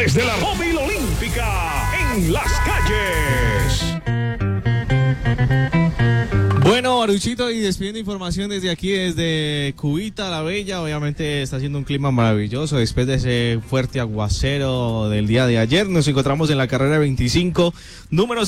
desde la móvil olímpica en las calles. Bueno, Maruchito, y despidiendo información desde aquí, desde Cubita la Bella. Obviamente está haciendo un clima maravilloso después de ese fuerte aguacero del día de ayer. Nos encontramos en la carrera 25, número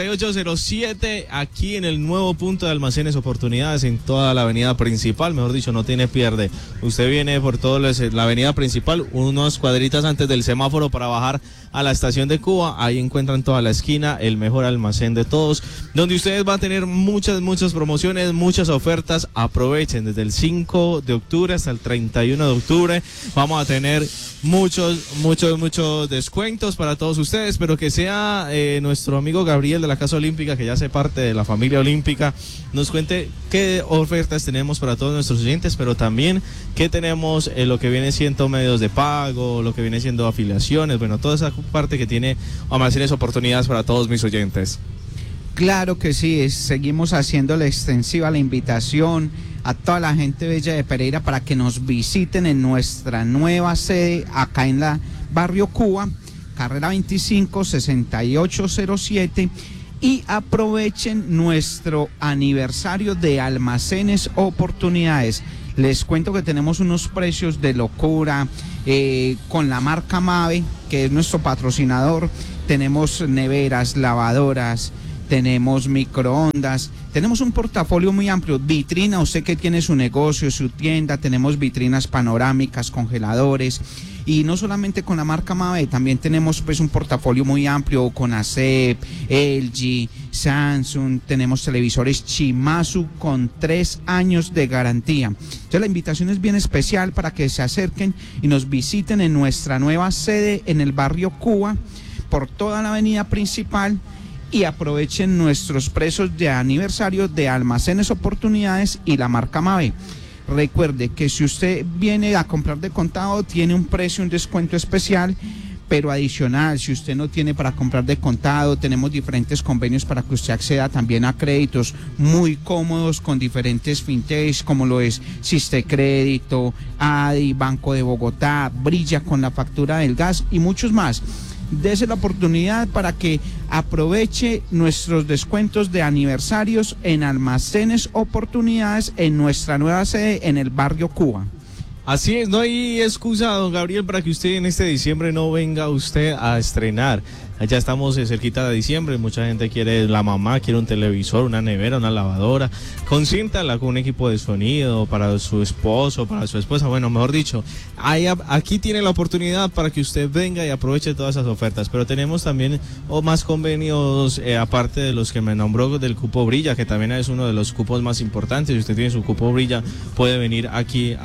6807, aquí en el nuevo punto de almacenes Oportunidades en toda la avenida principal. Mejor dicho, no tiene pierde. Usted viene por toda la avenida principal, unas cuadritas antes del semáforo para bajar a la estación de Cuba. Ahí encuentran toda la esquina, el mejor almacén de todos, donde ustedes van a tener muchas promociones, muchas ofertas. Aprovechen desde el 5 de octubre hasta el 31 de octubre. Vamos a tener muchos descuentos para todos ustedes, pero que sea nuestro amigo Gabriel de la Casa Olímpica, que ya hace parte de la familia olímpica, nos cuente qué ofertas tenemos para todos nuestros oyentes, pero también qué tenemos lo que viene siendo medios de pago, lo que viene siendo afiliaciones, bueno, toda esa parte que tiene Almacenes Oportunidades para todos mis oyentes. Claro que sí, seguimos haciéndole extensiva la invitación a toda la gente bella de Pereira para que nos visiten en nuestra nueva sede acá en la Barrio Cuba, carrera 25, 6807, y aprovechen nuestro aniversario de Almacenes Oportunidades. Les cuento que tenemos unos precios de locura con la marca Mave, que es nuestro patrocinador. Tenemos neveras, lavadoras, tenemos microondas, tenemos un portafolio muy amplio, vitrina, usted que tiene su negocio, su tienda, tenemos vitrinas panorámicas, congeladores, y no solamente con la marca Mave, también tenemos pues un portafolio muy amplio con ASEP, LG, Samsung, tenemos televisores Shimazu con 3 años de garantía. Entonces la invitación es bien especial para que se acerquen y nos visiten en nuestra nueva sede en el barrio Cuba, por toda la avenida principal, y aprovechen nuestros precios de aniversario de Almacenes Oportunidades y la marca Mave. Recuerde que si usted viene a comprar de contado, tiene un precio, un descuento especial, pero adicional, si usted no tiene para comprar de contado, tenemos diferentes convenios para que usted acceda también a créditos muy cómodos con diferentes fintechs, como lo es Sistecrédito, ADI, Banco de Bogotá, Brilla con la factura del gas y muchos más. Dese la oportunidad para que aproveche nuestros descuentos de aniversarios en Almacenes Oportunidades en nuestra nueva sede en el barrio Cuba. Así es, no hay excusa, don Gabriel, para que usted en este diciembre no venga usted a estrenar. Ya estamos cerquita de diciembre, mucha gente quiere, la mamá quiere un televisor, una nevera, una lavadora. Consiéntala con un equipo de sonido para su esposo, para su esposa. Bueno, mejor dicho, aquí tiene la oportunidad para que usted venga y aproveche todas esas ofertas. Pero tenemos también más convenios, aparte de los que me nombró del cupo Brilla, que también es uno de los cupos más importantes. Si usted tiene su cupo Brilla, puede venir aquí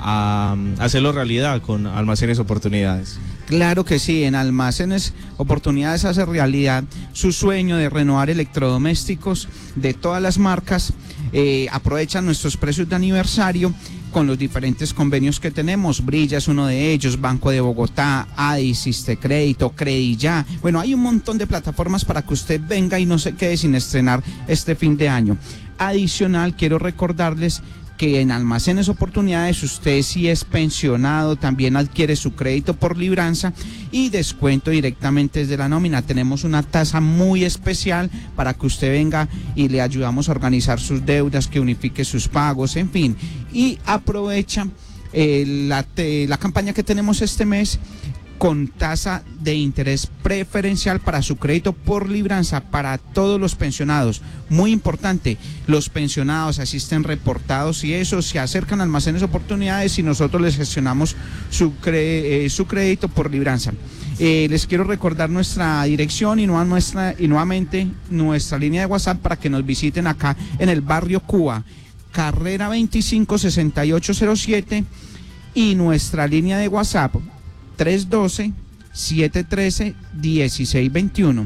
a hacerlo realidad con Almacenes Oportunidades. Claro que sí, en Almacenes Oportunidades hace realidad su sueño de renovar electrodomésticos de todas las marcas. Aprovechan nuestros precios de aniversario con los diferentes convenios que tenemos. Brilla es uno de ellos, Banco de Bogotá, ADI, Sistecrédito, Crediyá. Bueno, hay un montón de plataformas para que usted venga y no se quede sin estrenar este fin de año. Adicional, quiero recordarles que en Almacenes Oportunidades usted, si es pensionado, también adquiere su crédito por libranza y descuento directamente desde la nómina. Tenemos una tasa muy especial para que usted venga y le ayudamos a organizar sus deudas, que unifique sus pagos, en fin. Y aprovecha la campaña que tenemos este mes con tasa de interés preferencial para su crédito por libranza para todos los pensionados. Muy importante, los pensionados asisten reportados y eso, se acercan a Almacenes Oportunidades y nosotros les gestionamos su crédito por libranza. Les quiero recordar nuestra dirección y nuevamente nuestra línea de WhatsApp para que nos visiten acá en el barrio Cuba, carrera 25 6807, y nuestra línea de WhatsApp 312-713-1621.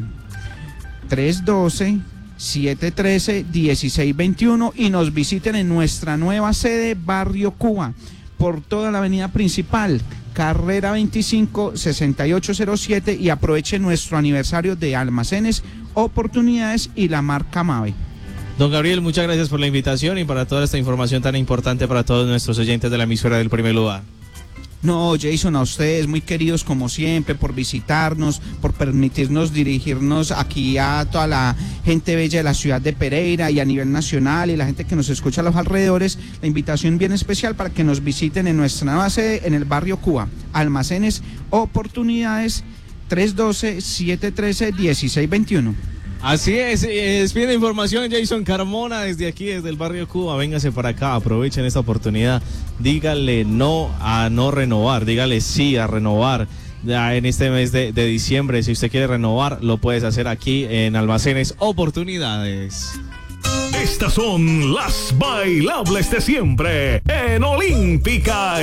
312-713-1621 y nos visiten en nuestra nueva sede Barrio Cuba por toda la avenida principal, carrera 25 6807, y aprovechen nuestro aniversario de Almacenes Oportunidades y la marca Mave. Don Gabriel, muchas gracias por la invitación y para toda esta información tan importante para todos nuestros oyentes de la emisora del Primer Lugar. No, Jason, a ustedes muy queridos como siempre, por visitarnos, por permitirnos dirigirnos aquí a toda la gente bella de la ciudad de Pereira y a nivel nacional y la gente que nos escucha a los alrededores. La invitación bien especial para que nos visiten en nuestra nueva sede en el barrio Cuba. Almacenes Oportunidades 312-713-1621. Así es bien información Jason Carmona desde aquí, desde el barrio Cuba. Véngase para acá, aprovechen esta oportunidad. Dígale no a no renovar, dígale sí a renovar. Ya en este mes de diciembre, si usted quiere renovar, lo puedes hacer aquí en Almacenes Oportunidades. Estas son las bailables de siempre en Olímpica